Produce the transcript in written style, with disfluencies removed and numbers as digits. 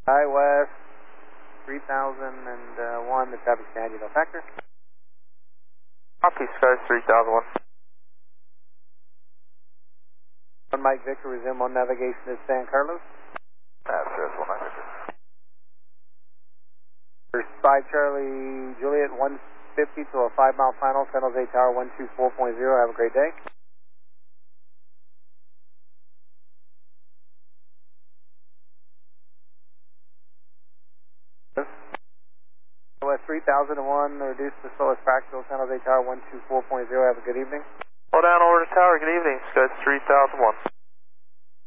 Sky West 3001, the traffic standard, no factor. Copy, Sky 3001. One Mike Victor, resume on navigation to San Carlos. Says 100. First 5 Charlie Juliet 150 to a 5-mile final, San Jose Tower 124.0. Have a great day. West 3001, reduced to slowest practical, San Jose Tower 124.0. Have a good evening. Hold down over the tower. Good evening. Sky 3001.